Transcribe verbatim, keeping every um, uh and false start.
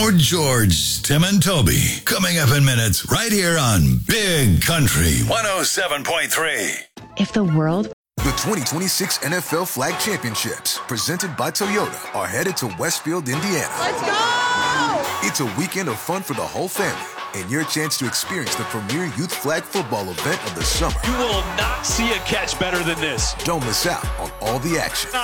More George, Tim, and Toby coming up in minutes right here on Big Country one oh seven point three. If the world... The twenty twenty-six N F L Flag Championships, presented by Toyota, are headed to Westfield, Indiana. Let's go! It's a weekend of fun for the whole family, and your chance to experience the premier youth flag football event of the summer. You will not see a catch better than this. Don't miss out on all the action.